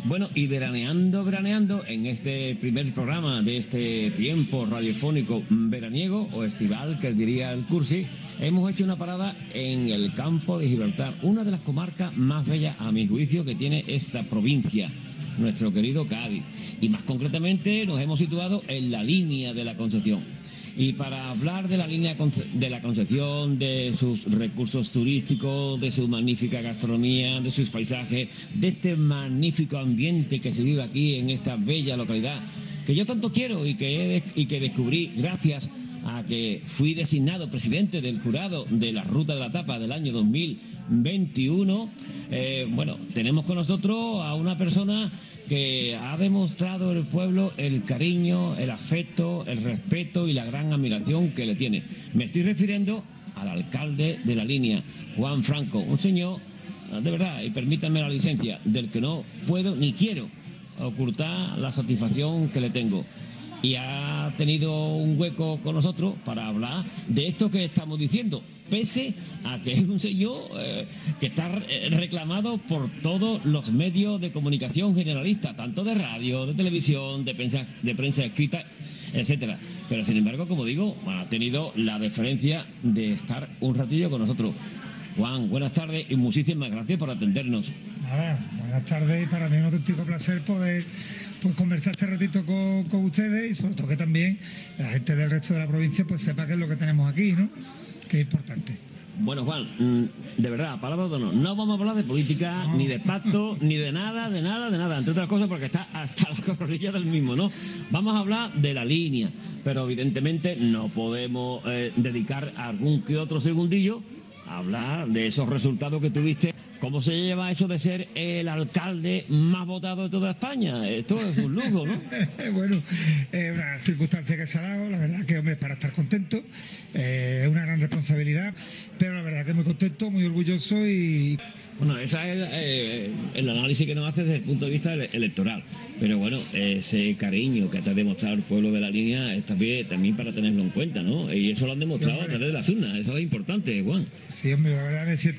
Bueno, y veraneando en este primer programa de este tiempo radiofónico veraniego o estival, que diría el Cursi, hemos hecho una parada en el campo de Gibraltar, una de las comarcas más bellas, a mi juicio, que tiene esta provincia, nuestro querido Cádiz. Y más concretamente nos hemos situado en la línea de la Concepción. Y para hablar de la línea de la Concepción, de sus recursos turísticos, de su magnífica gastronomía, de sus paisajes, de este magnífico ambiente que se vive aquí en esta bella localidad, que yo tanto quiero y que descubrí gracias a que fui designado presidente del jurado de la Ruta de la Tapa del año 2021, bueno, tenemos con nosotros a una persona que ha demostrado el pueblo el cariño, el afecto, el respeto y la gran admiración que le tiene. Me estoy refiriendo al alcalde de la línea, Juan Franco, un señor, de verdad, y permítanme la licencia, del que no puedo ni quiero ocultar la satisfacción que le tengo. Y ha tenido un hueco con nosotros para hablar de esto que estamos diciendo, pese a que es un señor que está reclamado por todos los medios de comunicación generalista, tanto de radio, de televisión, de prensa escrita, etcétera. Pero sin embargo, como digo, ha tenido la deferencia de estar un ratillo con nosotros. Juan, buenas tardes y muchísimas gracias por atendernos. Nada, buenas tardes, y para mí es un auténtico placer poder conversar este ratito con ustedes, y sobre todo que también la gente del resto de la provincia pues sepa qué es lo que tenemos aquí, ¿no? Que es importante. Bueno, Juan, de verdad, palabras de honor, no vamos a hablar de política, no, ni de pacto, ni de nada, entre otras cosas porque está hasta la coronilla del mismo, ¿no? Vamos a hablar de la línea, pero evidentemente no podemos dedicar algún que otro segundillo a hablar de esos resultados que tuviste. ¿Cómo se lleva eso de ser el alcalde más votado de toda España? Esto es un lujo, ¿no? Bueno, es una circunstancia que se ha dado, la verdad que, hombre, para estar contento, es una gran responsabilidad, pero la verdad que muy contento, muy orgulloso y... Bueno, ese es el análisis que nos hace desde el punto de vista electoral, pero bueno, ese cariño que te ha demostrado el pueblo de la línea está bien también para tenerlo en cuenta, ¿no? Y eso lo han demostrado, sí, a través de las urnas, eso es importante, Juan. Sí, hombre, la verdad me siento